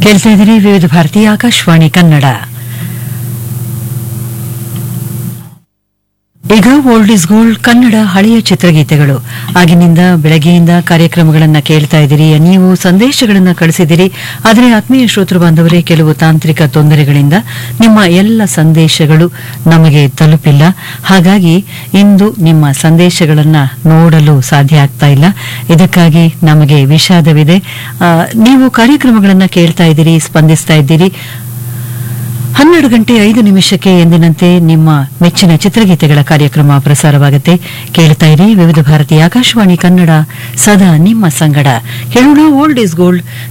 ಕೇಳ್ತಾ ಇದ್ದೀರಿ ವಿವಿಧ ಭಾರತಿ ಆಕಾಶವಾಣಿ ಕನ್ನಡ. ಈಗ ಓಲ್ಡ್ ಇಸ್ ಗೋಲ್ಡ್ ಕನ್ನಡ ಹಳೆಯ ಚಿತ್ರಗೀತೆಗಳು. ಆಗಿನಿಂದ ಬೆಳಗ್ಗೆಯಿಂದ ಕಾರ್ಯಕ್ರಮಗಳನ್ನ ಕೇಳ್ತಾ ಇದ್ದೀರಿ, ನೀವು ಸಂದೇಶಗಳನ್ನ ಕಳಿಸಿದಿರಿ. ಆದರೆ ಆತ್ಮೀಯ ಶ್ರೋತೃ ಬಾಂಧವರೇ, ಕೆಲವು ತಾಂತ್ರಿಕ ತೊಂದರೆಗಳಿಂದ ನಿಮ್ಮ ಎಲ್ಲ ಸಂದೇಶಗಳು ನಮಗೆ ತಲುಪಿಲ್ಲ. ಹಾಗಾಗಿ ಇಂದು ನಿಮ್ಮ ಸಂದೇಶಗಳನ್ನ ನೋಡಲು ಸಾಧ್ಯ ಆಗ್ತಾ ಇಲ್ಲ. ಇದಕ್ಕಾಗಿ ನಮಗೆ ವಿಷಾದವಿದೆ. ನೀವು ಕಾರ್ಯಕ್ರಮಗಳನ್ನ ಕೇಳ್ತಾ ಇದ್ದೀರಿ, ಸ್ಪಂದಿಸ್ತಾ ಇದ್ದೀರಿ. 12:05 ಎಂದಿನಂತೆ ನಿಮ್ಮ ಮೆಚ್ಚಿನ ಚಿತ್ರಗೀತೆಗಳ ಕಾರ್ಯಕ್ರಮ ಪ್ರಸಾರವಾಗುತ್ತೆ. ಕೇಳ್ತಾ ಇರಿ ವಿವಿಧ ಭಾರತಿ ಆಕಾಶವಾಣಿ ಕನ್ನಡ, ಸದಾ ನಿಮ್ಮ ಸಂಗಡ. ಹೇಳೋಣ ಓಲ್ಡ್ ಇಸ್ ಗೋಲ್ಡ್